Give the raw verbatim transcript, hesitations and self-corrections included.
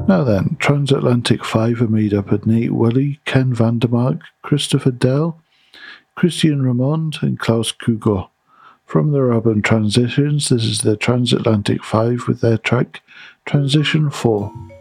Now then, Transatlantic five are made up of Nate Woolley, Ken Vandermark, Christopher Dell, Christian Ramond, and Klaus Kugo. From their album Transitions, this is the Transatlantic five with their track Transition four.